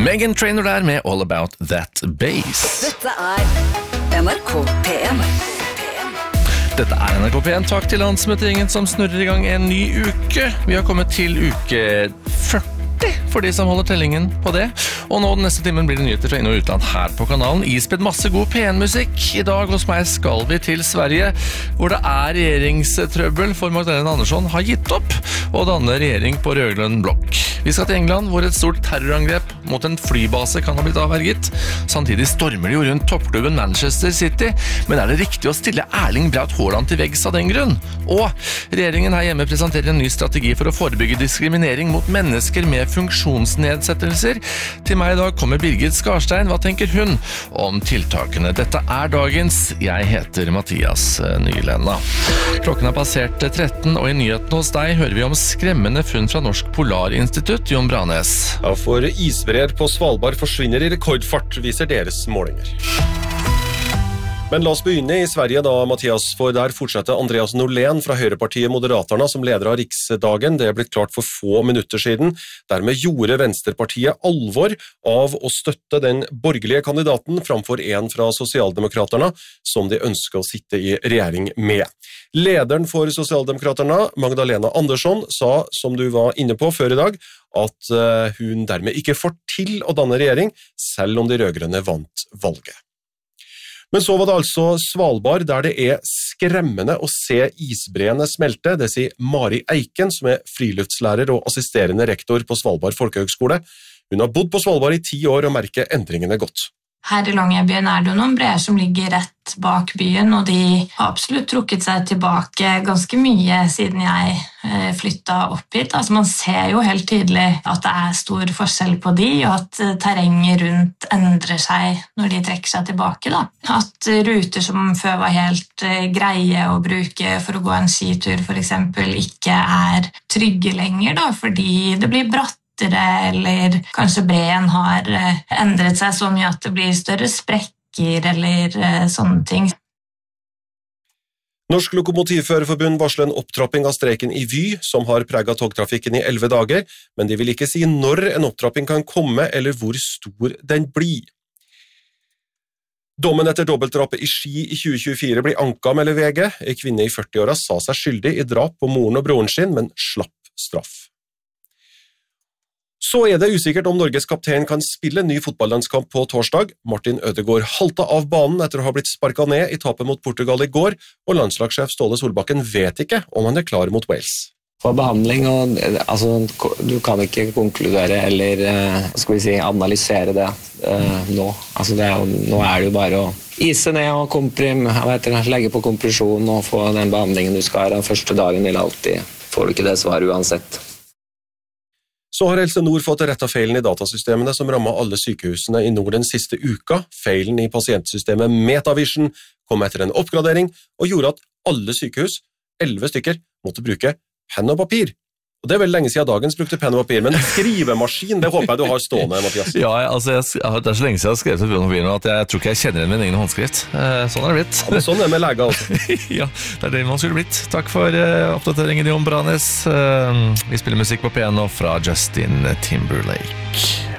Meghan Trainor der med All About That Bass. Dette NRK P1. Dette NRK P1. Takk til landsmøteringen som snurrer I gang en ny uke. Vi har kommet til uke 40 for de som holder tellingen på det. Og nå den neste timen blir det nyheter fra inn- og utland her på kanalen. Ispedd masse god P1-musikk. I dag hos meg skal vi til Sverige, hvor det regjeringstrøbbel for Magdalena Andersson har gitt opp og danne regjering på rød-grønn blokk. Vi skal til England, hvor et stort terrorangrep mot en flybase kan ha blitt avverget. Samtidig stormer det jo rundt toppklubben Manchester City, men det riktig å stille Erling Braut Haaland til veggs av den grunn? Og regjeringen her hjemme presenterer en ny strategi for å forebygge diskriminering mot mennesker med funksjonsnedsettelser. Til meg I dag kommer Birgit Skarstein. Hva tenker hun om tiltakene? Dette dagens. Jeg heter Mathias Nylenda. Klokken har passert 13, og I nyhetene hos deg hører vi om skremmende funn fra Norsk Polarinstitutt, Jon Branes. Ja, for isbreer på Svalbard forsvinner I rekordfart, viser deres målinger. Men la oss begynne I Sverige da, Mathias, for der fortsetter Andreas Norlén fra Høyrepartiet Moderaterna som leder av Riksdagen. Det blitt klart for få minutter siden. Dermed gjorde Venstrepartiet alvor av å støtte den borgerlige kandidaten framfor en fra Sosialdemokraterna, som de ønsker å sitte I regjering med. Lederen for Sosialdemokraterna, Magdalena Andersson, sa, som du var inne på før I dag, at hun dermed ikke får til å danne regjering, selv om de rødgrønne vant valget. Men så var det altså Svalbard, der det skremmende å se isbreene smelte. Det sier Mari Eiken, som friluftslærer og assisterende rektor på Svalbard Folkehøgskole. Hun har bodd på Svalbard I 10 år og merker endringene godt. Her I Longyearbyen det jo noen breer som ligger rett bak byen, og de har absolutt trukket seg tilbake ganske mye siden jeg flyttet opp hit. Altså man ser jo helt tydelig at det stor forskjell på de, og at terrenget rundt endrer seg når de trekker seg tilbake. Da. At ruter som før var helt greie å bruke for å gå en skitur for eksempel, ikke trygge lenger, da, fordi det blir bratt, eller kanskje breen har endret seg så mye at det blir større sprekker eller sånne ting. Norsk Lokomotivførerforbund varsler en opptrapping av streiken I Vy, som har preget togtrafikken I 11 dager, men de vil ikke si når en opptrapping kan komme eller hvor stor den blir. Dommen etter dobbeltdrapet I Ski I 2024 blir anket, melder VG. En kvinne I 40-åra sa seg skyldig I drap på moren og broren sin, men slapp straff. Så det usikkert om Norges kaptein kan spille en ny fotballlandskamp på torsdag. Martin Ødegaard halta av banen etter å ha blitt sparket ned I tapet mot Portugal I går, og landslagssjef Ståle Solbakken vet ikke om han klar mot Wales. For behandling, og, altså, du kan ikke konkludere eller analysere det nå. Altså, nå det jo bare å ise ned og legge på kompresjon og få den behandlingen du skal ha den første dagen eller alltid. Får du ikke det svaret uansett. Så har Helse Nord fått rettet feilen I datasystemene som rammet alle sykehusene I nord den siste uka. Feilen I pasientsystemet Metavision kom etter en oppgradering og gjorde at alle sykehus, 11 stykker, måtte bruke penn og papir. Og det vel lenge siden dagens brukte penn og papir, men skrivemaskin, det håper jeg du har stående, Mathias. Ja, altså, det så lenge siden jeg har skrevet på penn og papir nå, at jeg tror ikke jeg kjenner igjen min egen håndskrift. Sånn det blitt. Ja, men sånn det med leger også. Ja, det det man skulle blitt. Takk for oppdateringen, Jon Branes. Vi spiller musikk på piano fra Justin Timberlake.